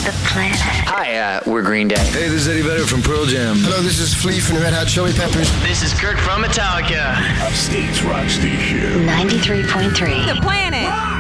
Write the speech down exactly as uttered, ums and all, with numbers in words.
The Planet. Hi, uh, we're Green Day. Hey, this is Eddie Vedder from Pearl Jam. Hello, this is Flea from the Red Hot Chili Peppers. This is Kirk from Metallica. Upstate's rock station. ninety-three point three. The Planet.